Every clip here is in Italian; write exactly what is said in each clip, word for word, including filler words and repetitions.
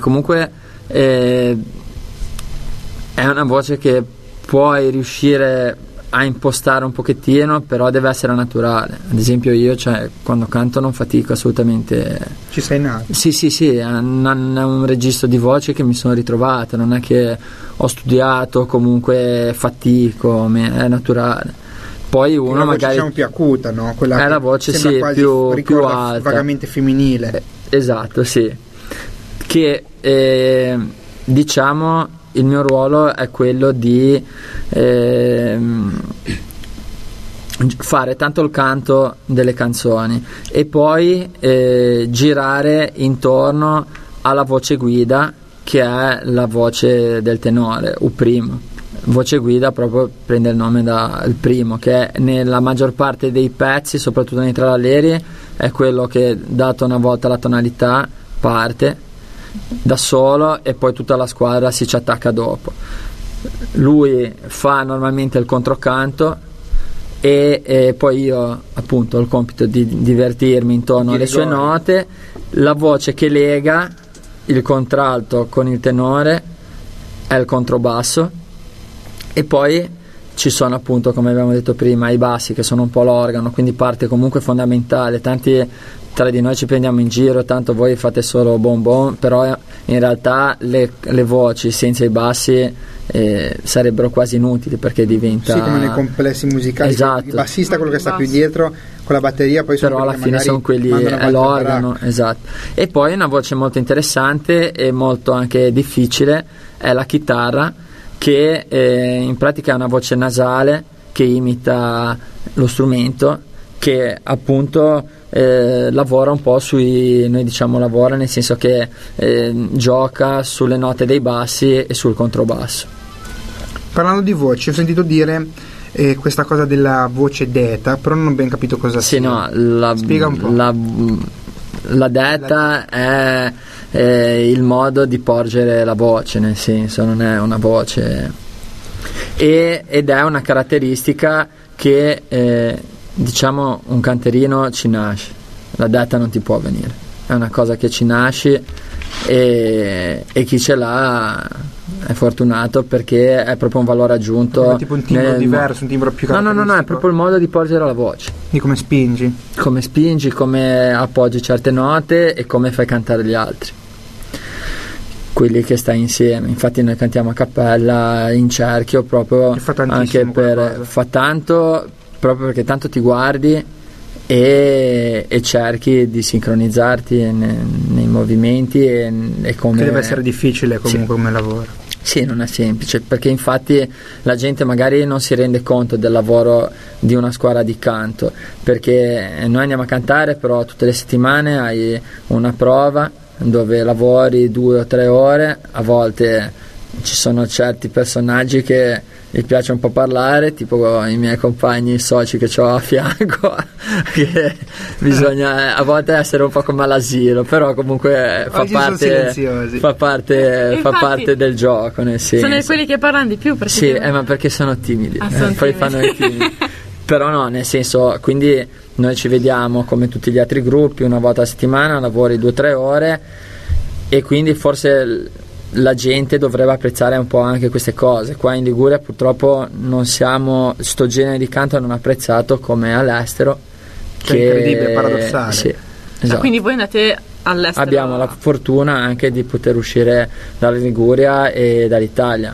comunque eh, è una voce che puoi riuscire a impostare un pochettino, però deve essere naturale. Ad esempio io, cioè, quando canto non fatico assolutamente. Ci sei nato? Sì, sì, sì, è un, è un registro di voce che mi sono ritrovato, non è che ho studiato, comunque fatico, è naturale. Poi uno la voce, magari diciamo, più acuta, no? Quella è la voce, sì, più, più alta, vagamente femminile. eh, esatto, sì, che eh, diciamo il mio ruolo è quello di eh, fare tanto il canto delle canzoni e poi eh, girare intorno alla voce guida, che è la voce del tenore, o primo. Voce guida proprio prende il nome dal primo, che è nella maggior parte dei pezzi, soprattutto nei tralalleri, è quello che, dato una volta la tonalità, parte da solo e poi tutta la squadra si ci attacca dopo. Lui fa normalmente il controcanto e, e poi io appunto ho il compito di divertirmi intorno alle sue note. La voce che lega il contralto con il tenore è il controbasso, e poi ci sono appunto, come abbiamo detto prima, i bassi, che sono un po' l'organo, quindi parte comunque fondamentale. Tanti tra di noi ci prendiamo in giro, tanto voi fate solo bon bon, però in realtà le, le voci senza i bassi eh, sarebbero quasi inutili, perché diventa, sì, come nei complessi musicali, esatto, il bassista, quello che sta più dietro con la batteria, poi sono però alla fine sono quelli, è l'organo, esatto. E poi una voce molto interessante e molto anche difficile è la chitarra, che eh, in pratica è una voce nasale che imita lo strumento, che appunto eh, lavora un po' sui, noi diciamo lavora nel senso che eh, gioca sulle note dei bassi e sul controbasso. Parlando di voci, ho sentito dire eh, questa cosa della voce deta, però non ho ben capito cosa sì, sia. No, la, spiega un po'. La, la detta la... è eh, il modo di porgere la voce, nel senso non è una voce, e, ed è una caratteristica che eh, diciamo un canterino ci nasce, la detta non ti può venire, è una cosa che ci nasce, e, e chi ce l'ha è fortunato, perché è proprio un valore aggiunto. È tipo un timbro nel... diverso, un timbro più no no no no è proprio il modo di porgere la voce, e come spingi come spingi, come appoggi certe note e come fai cantare gli altri, quelli che stai insieme. Infatti noi cantiamo a cappella in cerchio, proprio anche per fa tanto, proprio perché tanto ti guardi e, e cerchi di sincronizzarti nei, nei movimenti, e, e come, che deve essere difficile comunque, sì, come lavoro. Sì, non è semplice, perché infatti la gente magari non si rende conto del lavoro di una squadra di canto, perché noi andiamo a cantare, però tutte le settimane hai una prova dove lavori due o tre ore, a volte ci sono certi personaggi che gli piace un po' parlare, tipo i miei compagni, i soci che ho a fianco, che bisogna a volte essere un po' come all'asilo, però comunque fa parte, fa parte, fa parte del gioco, nel senso. Sono quelli che parlano di più, sì, eh, ma perché sono timidi, ah, sono eh, poi timidi. fanno i timidi. Però no, nel senso, quindi noi ci vediamo come tutti gli altri gruppi una volta a settimana, lavori due o tre ore, e quindi forse la gente dovrebbe apprezzare un po' anche queste cose. Qua in Liguria purtroppo non siamo, sto genere di canto non apprezzato come all'estero, che è incredibile, paradossale. Sì, esatto. Quindi voi andate all'estero? Abbiamo la fortuna anche di poter uscire dalla Liguria e dall'Italia.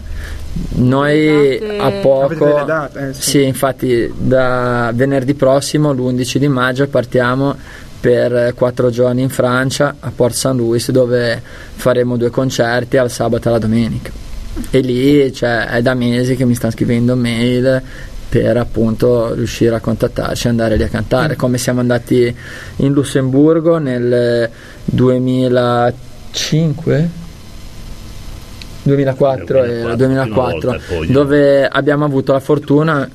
Noi date... a poco date, eh, sì. sì, infatti da venerdì prossimo, l'undici di maggio, partiamo per quattro giorni in Francia, a Port Saint Louis, dove faremo due concerti al sabato e alla domenica, e lì cioè, è da mesi che mi stanno scrivendo mail per appunto riuscire a contattarci e andare lì a cantare, mm. come siamo andati in Lussemburgo nel duemilacinque duemilaquattro, era duemilaquattro, dove abbiamo avuto la fortuna,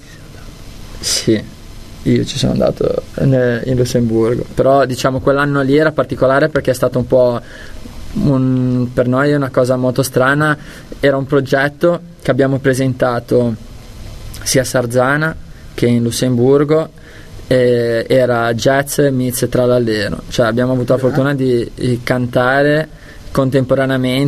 sì, io ci sono andato in Lussemburgo, però diciamo quell'anno lì era particolare perché è stato un po' un, per noi una cosa molto strana. Era un progetto che abbiamo presentato sia a Sarzana che in Lussemburgo, eh, era jazz meets trallallero, cioè abbiamo avuto la fortuna di, di cantare contemporaneamente